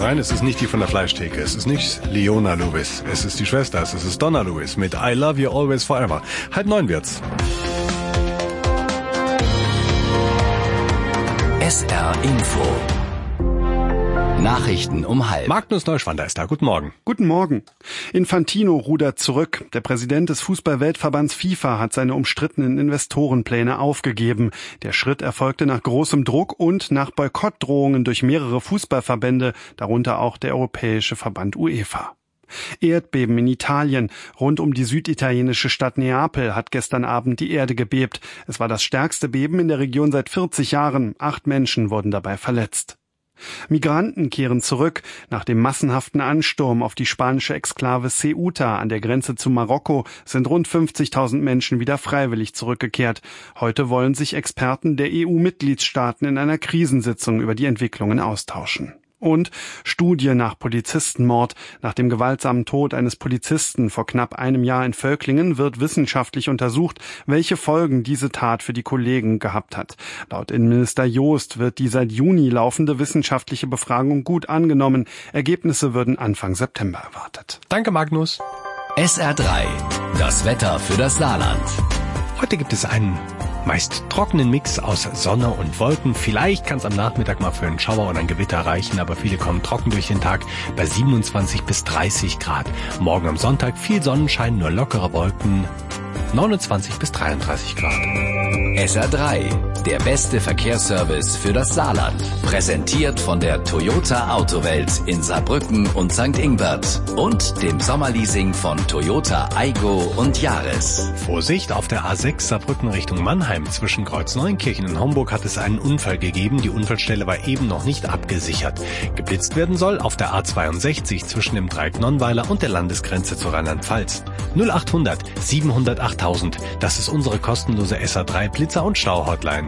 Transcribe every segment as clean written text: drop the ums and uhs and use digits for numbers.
Nein, es ist nicht die von der Fleischtheke. Es ist nicht Leona Lewis. Es ist die Schwester. Es ist Donna Lewis mit I Love You Always Forever. 8:30 wird's. SR Info. Nachrichten um 12:30. Magnus Neuschwander ist da. Guten Morgen. Guten Morgen. Infantino rudert zurück. Der Präsident des Fußball-Weltverbands FIFA hat seine umstrittenen Investorenpläne aufgegeben. Der Schritt erfolgte nach großem Druck und nach Boykottdrohungen durch mehrere Fußballverbände, darunter auch der Europäische Verband UEFA. Erdbeben in Italien. Rund um die süditalienische Stadt Neapel hat gestern Abend die Erde gebebt. Es war das stärkste Beben in der Region seit 40 Jahren. 8 Menschen wurden dabei verletzt. Migranten kehren zurück. Nach dem massenhaften Ansturm auf die spanische Exklave Ceuta an der Grenze zu Marokko sind rund 50.000 Menschen wieder freiwillig zurückgekehrt. Heute wollen sich Experten der EU-Mitgliedstaaten in einer Krisensitzung über die Entwicklungen austauschen. Und Studie nach Polizistenmord. Nach dem gewaltsamen Tod eines Polizisten vor knapp einem Jahr in Völklingen wird wissenschaftlich untersucht, welche Folgen diese Tat für die Kollegen gehabt hat. Laut Innenminister Joost wird die seit Juni laufende wissenschaftliche Befragung gut angenommen. Ergebnisse würden Anfang September erwartet. Danke, Magnus. SR3. Das Wetter für das Saarland. Heute gibt es einen meist trockenen Mix aus Sonne und Wolken. Vielleicht kann es am Nachmittag mal für einen Schauer und ein Gewitter reichen, aber viele kommen trocken durch den Tag bei 27 bis 30 Grad. Morgen am Sonntag viel Sonnenschein, nur lockere Wolken, 29 bis 33 Grad. SR3, der beste Verkehrsservice für das Saarland. Präsentiert von der Toyota Autowelt in Saarbrücken und St. Ingbert und dem Sommerleasing von Toyota Aygo und Yaris. Vorsicht, auf der A6 Saarbrücken Richtung Mannheim zwischen Kreuz-Neunkirchen und Homburg hat es einen Unfall gegeben. Die Unfallstelle war eben noch nicht abgesichert. Geblitzt werden soll auf der A62 zwischen dem Dreieck Nonnweiler und der Landesgrenze zu Rheinland-Pfalz. 0800 700 8000, das ist unsere kostenlose SR3 Blitzer- und Stau-Hotline.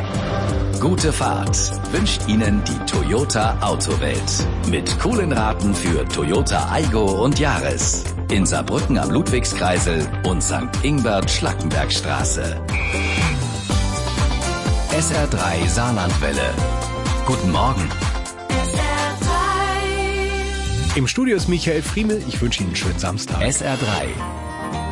Gute Fahrt wünscht Ihnen die Toyota Autowelt. Mit coolen Raten für Toyota Aygo und Yaris. In Saarbrücken am Ludwigskreisel und St. Ingbert-Schlackenbergstraße. SR3 Saarlandwelle. Guten Morgen. Im Studio ist Michael Friemel. Ich wünsche Ihnen einen schönen Samstag. SR3.